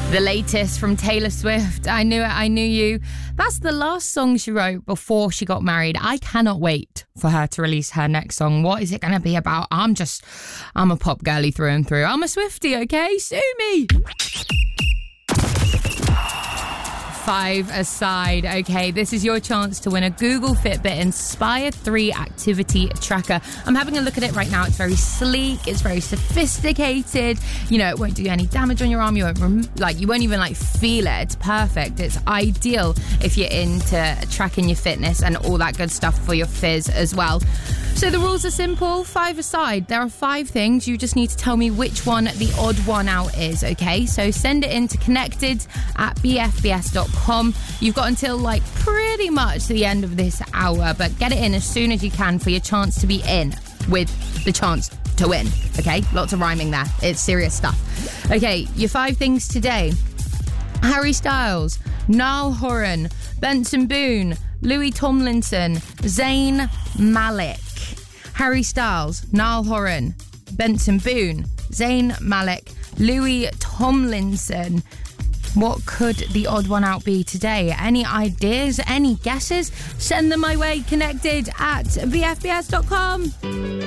The latest from Taylor Swift, I Knew It, I Knew You. That's the last song she wrote before she got married. I cannot wait for her to release her next song. What is it going to be about? I'm a pop girly through and through. I'm a Swiftie, okay? Sue me. 5 aside. Okay, this is your chance to win a Google Fitbit Inspire 3 activity tracker. I'm having a look at it right now. It's very sleek. It's very sophisticated. You know, it won't do any damage on your arm. You won't even feel it. It's perfect. It's ideal if you're into tracking your fitness and all that good stuff for your fizz as well. So the rules are simple. 5 aside. There are 5 things. You just need to tell me which one the odd one out is, okay? So send it in to connected@bfbs.com. You've got until pretty much the end of this hour, but get it in as soon as you can for your chance to be in with the chance to win, okay? Lots of rhyming there. It's serious stuff. Okay, your 5 things today. Harry Styles, Niall Horan, Benson Boone, Louis Tomlinson, Zayn Malik. Harry Styles, Niall Horan, Benson Boone, Zayn Malik, Louis Tomlinson. What could the odd one out be today? Any ideas? Any guesses? Send them my way. Connected@bfbs.com.